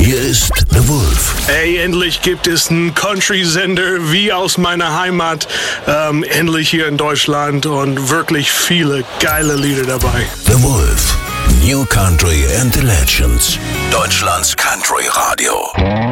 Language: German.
Hier ist The Wolf. Ey, endlich gibt es einen Country-Sender wie aus meiner Heimat. Endlich hier in Deutschland und wirklich viele geile Lieder dabei. The Wolf. New Country and the Legends. Deutschlands Country Radio.